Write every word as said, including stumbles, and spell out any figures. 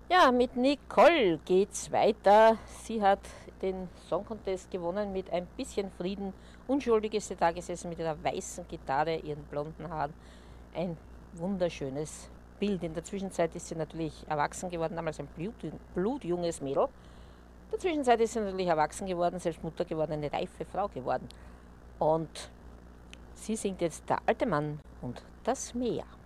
Ja, mit Nicole geht's weiter. Sie hat den Song Contest gewonnen mit ein bisschen Frieden. Unschuldig ist sie da gesessen mit einer weißen Gitarre, ihren blonden Haaren. Ein wunderschönes Bild. In der Zwischenzeit ist sie natürlich erwachsen geworden, damals ein blut, blutjunges Mädel. In der Zwischenzeit ist sie natürlich erwachsen geworden, selbst Mutter geworden, eine reife Frau geworden. Und sie singt jetzt Der alte Mann und das Meer.